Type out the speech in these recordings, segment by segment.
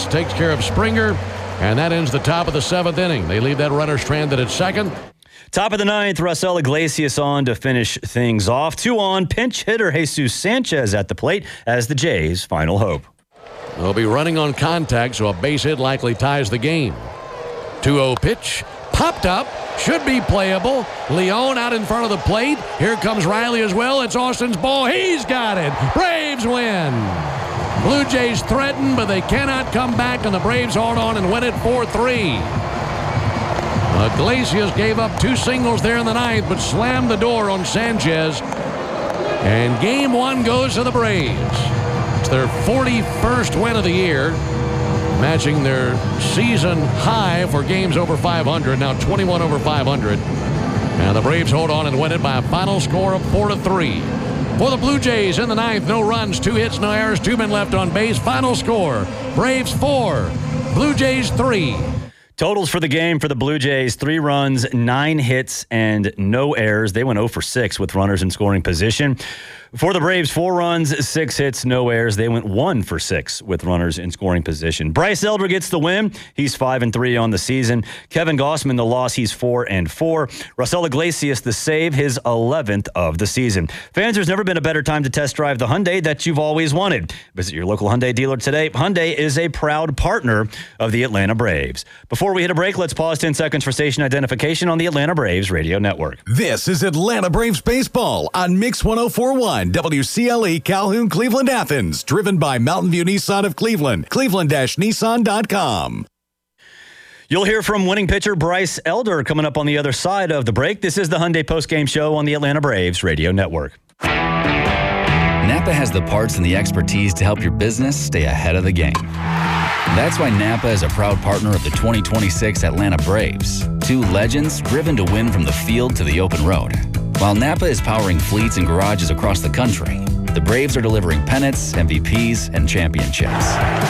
hits, takes care of Springer, and that ends the top of the 7th inning. They leave that runner stranded at second. Top of the 9th, Raisel Iglesias on to finish things off. 2 on, pinch hitter Jesus Sanchez at the plate as the Jays' final hope. They'll be running on contact, so a base hit likely ties the game. 2-0 pitch. Popped up. Should be playable. Leon out in front of the plate. Here comes Riley as well. It's Austin's ball. He's got it. Braves win. Blue Jays threaten, but they cannot come back, and the Braves hold on and win it 4-3. Iglesias gave up 2 singles there in the 9th, but slammed the door on Sanchez. And game 1 goes to the Braves. It's their 41st win of the year, matching their season high for games over 500, now 21 over 500. And the Braves hold on and win it by a final score of 4-3. For the Blue Jays in the 9th, no runs, 2 hits, no errors, 2 men left on base. Final score, Braves 4, Blue Jays 3. Totals for the game for the Blue Jays, 3 runs, 9 hits, and no errors. They went 0 for 6 with runners in scoring position. For the Braves, 4 runs, 6 hits, no errors. They went 1 for 6 with runners in scoring position. Bryce Elder gets the win. He's 5-3 on the season. Kevin Gossman, the loss, he's 4-4. Raisel Iglesias, the save, his 11th of the season. Fans, there's never been a better time to test drive the Hyundai that you've always wanted. Visit your local Hyundai dealer today. Hyundai is a proud partner of the Atlanta Braves. Before we hit a break, let's pause 10 seconds for station identification on the Atlanta Braves Radio Network. This is Atlanta Braves Baseball on Mix 104.1. WCLE Calhoun, Cleveland, Athens. Driven by Mountain View Nissan of Cleveland. Cleveland-Nissan.com. You'll hear from winning pitcher Bryce Elder coming up on the other side of the break. This is the Hyundai Postgame Show on the Atlanta Braves Radio Network. Napa has the parts and the expertise to help your business stay ahead of the game. That's why Napa is a proud partner of the 2026 Atlanta Braves. 2 legends driven to win from the field to the open road. While Napa is powering fleets and garages across the country, the Braves are delivering pennants, MVPs, and championships.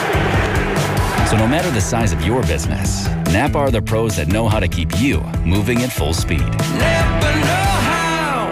So no matter the size of your business, Napa are the pros that know how to keep you moving at full speed. Napa know how.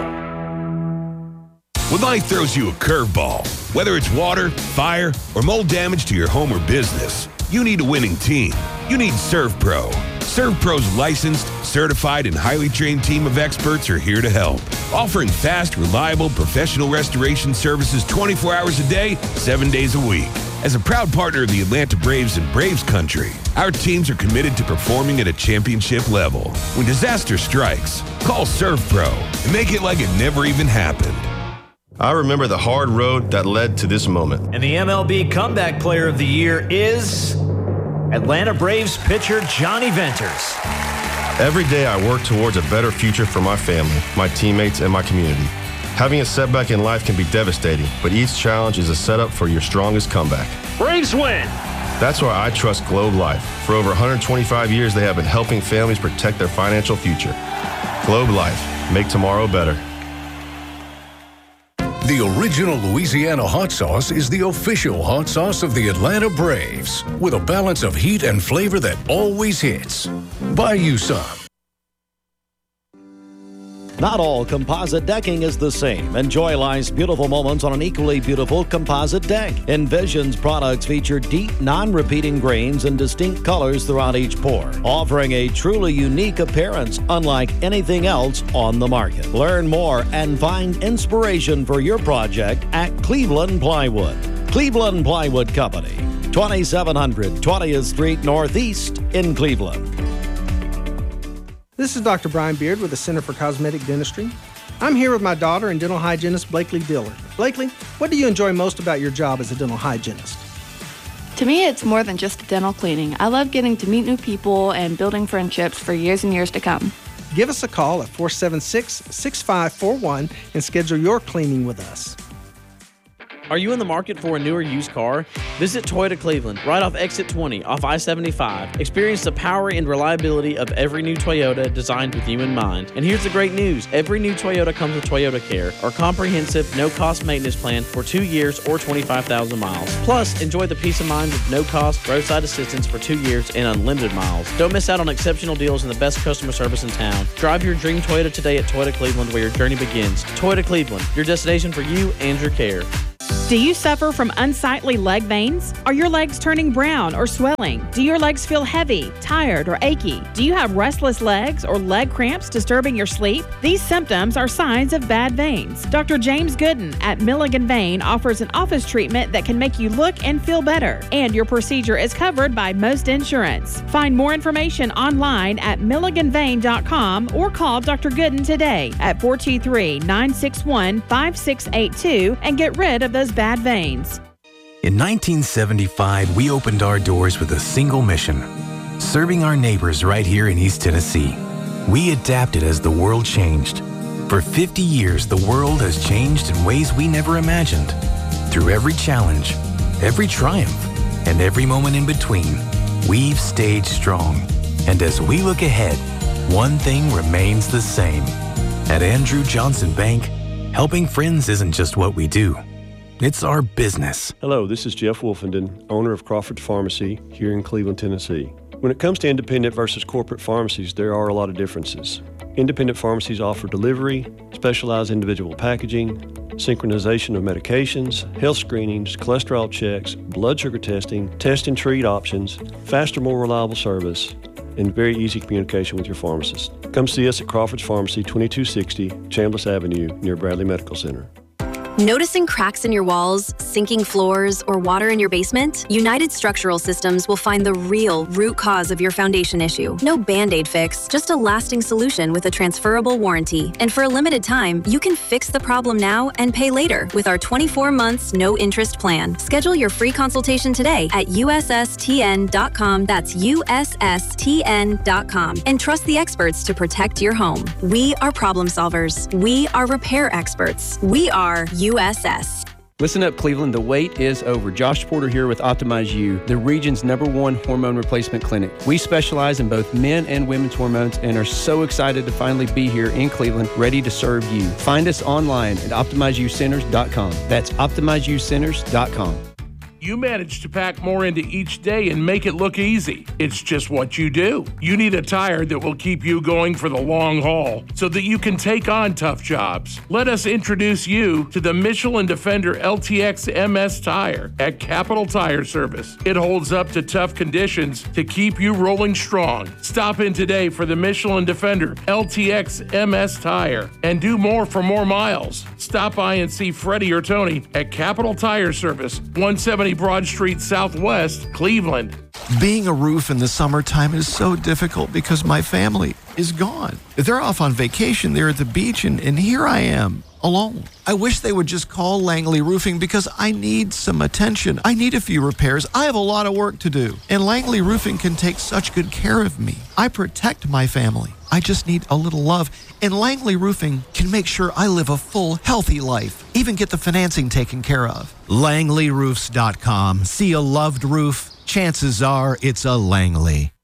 When life throws you a curveball, whether it's water, fire, or mold damage to your home or business, you need a winning team. You need ServPro. ServPro's licensed, certified, and highly trained team of experts are here to help, offering fast, reliable, professional restoration services 24 hours a day, 7 days a week. As a proud partner of the Atlanta Braves and Braves Country, our teams are committed to performing at a championship level. When disaster strikes, call ServPro and make it like it never even happened. I remember the hard road that led to this moment. And the MLB Comeback Player of the Year is Atlanta Braves pitcher Johnny Venters. Every day I work towards a better future for my family, my teammates, and my community. Having a setback in life can be devastating, but each challenge is a setup for your strongest comeback. Braves win! That's why I trust Globe Life. For over 125 years, they have been helping families protect their financial future. Globe Life. Make tomorrow better. The original Louisiana hot sauce is the official hot sauce of the Atlanta Braves, with a balance of heat and flavor that always hits. Buy you some. Not all composite decking is the same. Enjoy life's beautiful moments on an equally beautiful composite deck. Envision's products feature deep, non-repeating grains and distinct colors throughout each pour, offering a truly unique appearance unlike anything else on the market. Learn more and find inspiration for your project at Cleveland Plywood. Cleveland Plywood Company, 2700 20th Street Northeast in Cleveland. This is Dr. Brian Beard with the Center for Cosmetic Dentistry. I'm here with my daughter and dental hygienist, Blakely Diller. Blakely, what do you enjoy most about your job as a dental hygienist? To me, it's more than just dental cleaning. I love getting to meet new people and building friendships for years and years to come. Give us a call at 476-6541 and schedule your cleaning with us. Are you in the market for a newer used car? Visit Toyota Cleveland, right off exit 20, off I-75. Experience the power and reliability of every new Toyota designed with you in mind. And here's the great news. Every new Toyota comes with Toyota Care, our comprehensive, no-cost maintenance plan for 2 years or 25,000 miles. Plus, enjoy the peace of mind of no-cost roadside assistance for 2 years and unlimited miles. Don't miss out on exceptional deals and the best customer service in town. Drive your dream Toyota today at Toyota Cleveland, where your journey begins. Toyota Cleveland, your destination for you and your care. Do you suffer from unsightly leg veins? Are your legs turning brown or swelling? Do your legs feel heavy, tired, or achy? Do you have restless legs or leg cramps disturbing your sleep? These symptoms are signs of bad veins. Dr. James Gooden at Milligan Vein offers an office treatment that can make you look and feel better, and your procedure is covered by most insurance. Find more information online at milliganvein.com or call Dr. Gooden today at 423-961-5682 and get rid of those bad veins. In 1975, we opened our doors with a single mission, serving our neighbors right here in East Tennessee. We adapted as the world changed. For 50 years, the world has changed in ways we never imagined. Through every challenge, every triumph, and every moment in between, we've stayed strong. And as we look ahead, one thing remains the same. At Andrew Johnson Bank, helping friends isn't just what we do. It's our business. Hello, this is Jeff Wolfenden, owner of Crawford Pharmacy here in Cleveland, Tennessee. When it comes to independent versus corporate pharmacies, there are a lot of differences. Independent pharmacies offer delivery, specialized individual packaging, synchronization of medications, health screenings, cholesterol checks, blood sugar testing, test and treat options, faster, more reliable service, and very easy communication with your pharmacist. Come see us at Crawford's Pharmacy, 2260 Chambliss Avenue, near Bradley Medical Center. Noticing cracks in your walls, sinking floors, or water in your basement? United Structural Systems will find the real root cause of your foundation issue. No Band-Aid fix, just a lasting solution with a transferable warranty. And for a limited time, you can fix the problem now and pay later with our 24 months no-interest plan. Schedule your free consultation today at USSTN.com. That's USSTN.com. And trust the experts to protect your home. We are problem solvers. We are repair experts. We are USS. Listen up, Cleveland. The wait is over. Josh Porter here with Optimize You, the region's #1 hormone replacement clinic. We specialize in both men and women's hormones and are so excited to finally be here in Cleveland, ready to serve you. Find us online at OptimizeYouCenters.com. That's OptimizeYouCenters.com. You manage to pack more into each day and make it look easy. It's just what you do. You need a tire that will keep you going for the long haul so that you can take on tough jobs. Let us introduce you to the Michelin Defender LTX MS tire at Capital Tire Service. It holds up to tough conditions to keep you rolling strong. Stop in today for the Michelin Defender LTX MS tire and do more for more miles. Stop by and see Freddie or Tony at Capital Tire Service, 170 Broad Street Southwest, Cleveland. Being a roof in the summertime is so difficult because my family is gone. They're off on vacation. They're at the beach, and here I am, alone. I wish they would just call Langley Roofing because I need some attention. I need a few repairs. I have a lot of work to do, and Langley Roofing can take such good care of me. I protect my family. I just need a little love, and Langley Roofing can make sure I live a full, healthy life, even get the financing taken care of. LangleyRoofs.com. See a loved roof? Chances are it's a Langley.